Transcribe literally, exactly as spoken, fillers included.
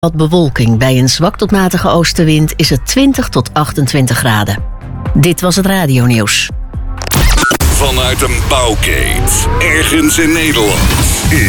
Wat bewolking. Bij een zwak tot matige oostenwind is het twintig tot achtentwintig graden. Dit was het radionieuws. Vanuit een bouwkeet, ergens in Nederland,